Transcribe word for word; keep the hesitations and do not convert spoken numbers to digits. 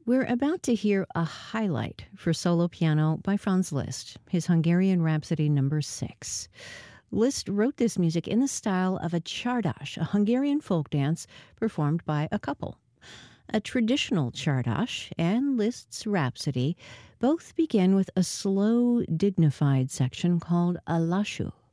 We're about to hear a highlight for solo piano by Franz Liszt, his Hungarian Rhapsody number six. Liszt wrote this music in the style of a csárdas, a Hungarian folk dance performed by a couple. A traditional csárdas and Liszt's Rhapsody both begin with a slow, dignified section called a lassú.